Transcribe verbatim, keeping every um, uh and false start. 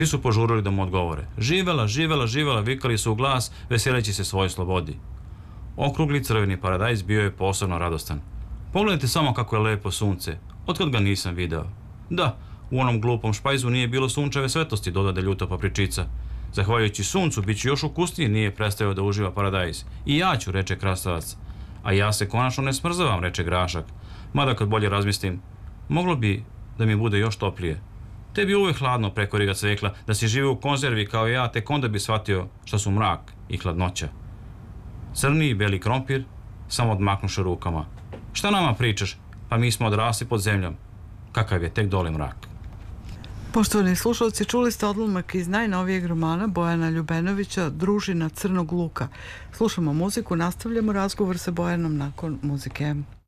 Svi su požurili da mu odgovore. Živela, živela, živela, vikali su u glas, veseleći se svojoj slobodi. Okrugli crveni paradajz bio je posebno radostan. Pogledajte samo kako je lepo sunce, otkad ga nisam video. Da, u onom glupom špajzu nije bilo sunčeve svetlosti, dodade ljuta papričica. Zahvaljujući suncu, bit će još ukusnije, nije prestajao da uživa paradajz. I ja ću, reče krastavac. A ja se konačno ne smrzavam, reče grašak. Mada kad bolje razmislim, moglo bi da mi bude još toplije. Tebi uvek hladno, prekori ga cvekla, da si živio u konzervi kao ja, tek onda bi shvatio šta su mrak i hladnoća. Crni i beli krompir samo odmaknuše rukama. Šta nama pričaš? Pa mi smo odrasli pod zemljom. Kakav je tek dole mrak. Poštovani slušalci, čuli ste odlomak iz najnovijeg romana Bojana Ljubenovića Družina crnog luka. Slušamo muziku, nastavljamo razgovor sa Bojanom nakon muzike.